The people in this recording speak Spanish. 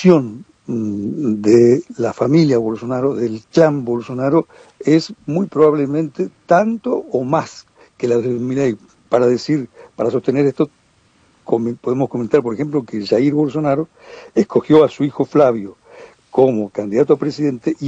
posición de la familia Bolsonaro, del clan Bolsonaro, es muy probablemente tanto o más que la de Milei. Para sostener esto, podemos comentar, por ejemplo, que Jair Bolsonaro escogió a su hijo Flavio como candidato a presidente y